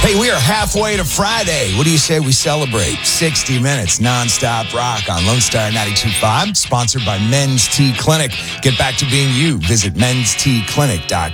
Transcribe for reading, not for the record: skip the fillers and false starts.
Hey, we are halfway to Friday. What do you say we celebrate 60 minutes nonstop rock on Lone Star 92.5, sponsored by Men's T Clinic. Get back to being you. Visit mensteclinic.com.